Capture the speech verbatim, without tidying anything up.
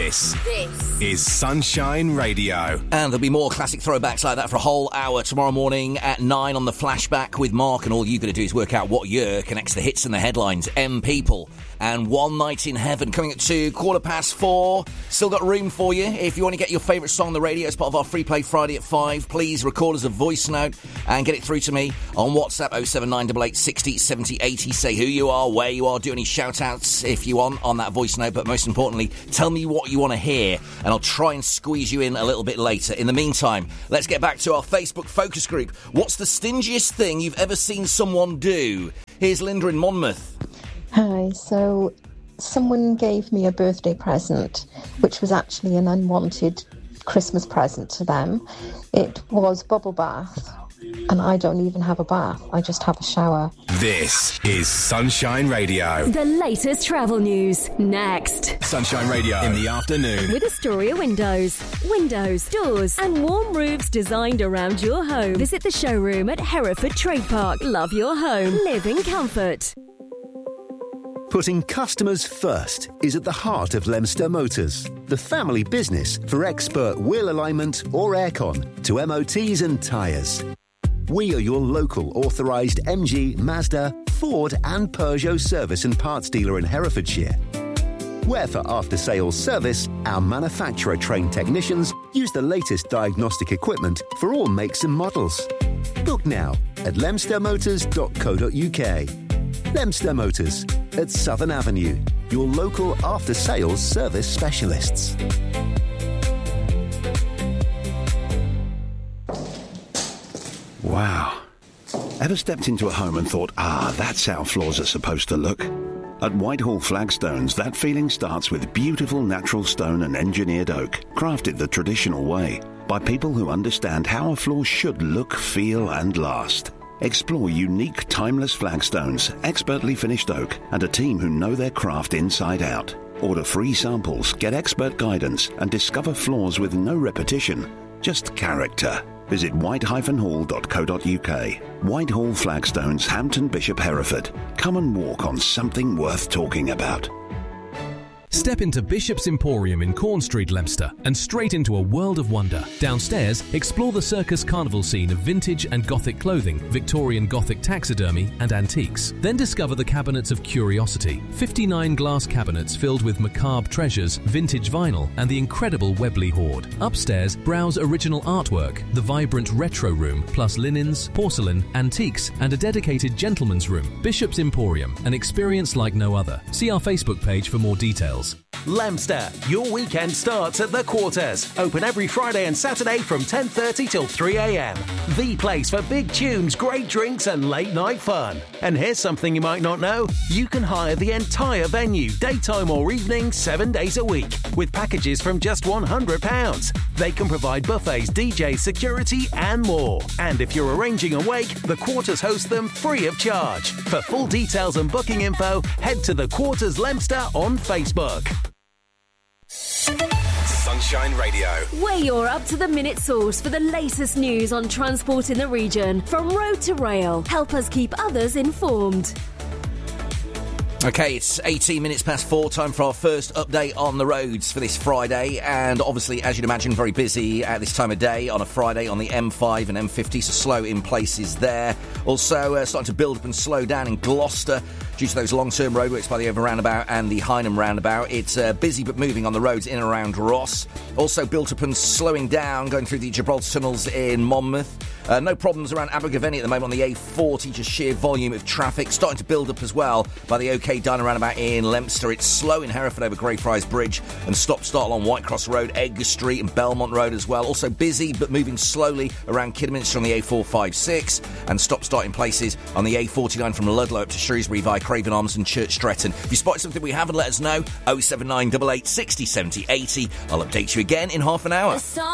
This, this is Sunshine Radio. And there'll be more classic throwbacks like that for a whole hour tomorrow morning at nine on the Flashback with Mark, and all you've got to do is work out what year connects the hits and the headlines. M People and One Night in Heaven coming at two, quarter past four. Still got room for you. If you want to get your favourite song on the radio as part of our Free Play Friday at five, please record as a voice note and get it through to me on WhatsApp oh seven nine eight eight six oh seven oh eight oh. Say who you are, where you are, do any shout-outs if you want on that voice note, but most importantly, tell me what you want to hear, and I'll try and squeeze you in a little bit later. In the meantime, let's get back to our Facebook focus group. What's the stingiest thing you've ever seen someone do? Here's Linda in Monmouth. Hi, so someone gave me a birthday present, which was actually an unwanted Christmas present to them. It was bubble bath, and I don't even have a bath. I just have a shower. This is Sunshine Radio. The latest travel news, next. Sunshine Radio in the afternoon. With Astoria Windows. Windows, doors and warm roofs designed around your home. Visit the showroom at Hereford Trade Park. Love your home. Live in comfort. Putting customers first is at the heart of Lemster Motors, the family business for expert wheel alignment or aircon to M O Ts and tyres. We are your local authorised M G, Mazda, Ford and Peugeot service and parts dealer in Herefordshire. Where for after-sales service, our manufacturer-trained technicians use the latest diagnostic equipment for all makes and models. Book now at lemster motors dot co dot uk. Lemster Motors at Southern Avenue, your local after-sales service specialists. Wow. Ever stepped into a home and thought, ah, that's how floors are supposed to look? At Whitehall Flagstones, that feeling starts with beautiful natural stone and engineered oak, crafted the traditional way, by people who understand how a floor should look, feel and last. Explore unique, timeless flagstones, expertly finished oak, and a team who know their craft inside out. Order free samples, get expert guidance, and discover floors with no repetition, just character. Visit white dash hall dot co dot uk. Whitehall Flagstones, Hampton Bishop, Hereford. Come and walk on something worth talking about. Step into Bishop's Emporium in Corn Street, Leicester, and straight into a world of wonder. Downstairs, explore the circus carnival scene of vintage and Gothic clothing, Victorian Gothic taxidermy, and antiques. Then discover the cabinets of curiosity. fifty-nine glass cabinets filled with macabre treasures, vintage vinyl, and the incredible Webley hoard. Upstairs, browse original artwork, the vibrant retro room, plus linens, porcelain, antiques, and a dedicated gentleman's room. Bishop's Emporium, an experience like no other. See our Facebook page for more details. Lemster, your weekend starts at The Quarters. Open every Friday and Saturday from ten thirty till three a.m. The place for big tunes, great drinks and late night fun. And here's something you might not know. You can hire the entire venue, daytime or evening, seven days a week, with packages from just one hundred pounds. They can provide buffets, D J, security and more. And if you're arranging a wake, The Quarters host them free of charge. For full details and booking info, head to The Quarters Lemster on Facebook. Sunshine Radio. We're your up-to-the-minute source for the latest news on transport in the region. From road to rail, help us keep others informed. Okay, it's eighteen minutes past four, time for our first update on the roads for this Friday, and obviously, as you'd imagine, very busy at this time of day on a Friday on the M five and M fifty, so slow in places there. Also, uh, starting to build up and slow down in Gloucester due to those long-term roadworks by the Over roundabout and the Hynham roundabout. It's uh, busy but moving on the roads in and around Ross. Also built up and slowing down going through the Gibraltar tunnels in Monmouth. Uh, no problems around Abergavenny at the moment on the A forty, just sheer volume of traffic. Starting to build up as well by the OK Diner roundabout in Leominster. It's slow in Hereford over Greyfriars Bridge and stop-start along Whitecross Road, Edgar Street and Belmont Road as well. Also busy but moving slowly around Kidderminster on the A four fifty-six and stop-start in places on the A forty-nine from Ludlow up to Shrewsbury via Craven Arms and Church Stretton. If you spot something we haven't, let us know. oh seven nine eight eight six oh seven oh eight oh. I'll update you again in half an hour.